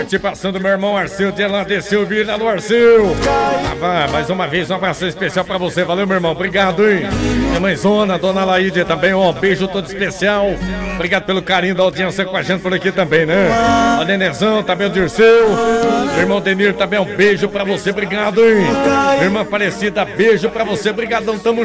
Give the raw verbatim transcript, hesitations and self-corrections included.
Participação do meu irmão Arceu de Elande Silveira. Alô, Arceu. Ah, vai, mais uma vez, um abraço especial pra você. Valeu, meu irmão. Obrigado, hein? Minha mãezona, dona Laíde também. Um beijo todo especial. Obrigado pelo carinho da audiência com a gente por aqui também, né? O Nenezão, também o Dirceu. Meu irmão Denir também, um beijo pra você. Obrigado, hein? Minha irmã Aparecida, beijo pra você. Obrigadão, tamo